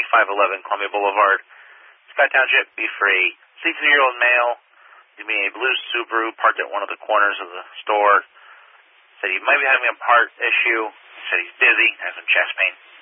511 Columbia Boulevard, Scott Township, be free. 63-year-old male, giving me a blue Subaru parked at one of the corners of the store. Said he might be having a part issue. Said he's busy, has some chest pain.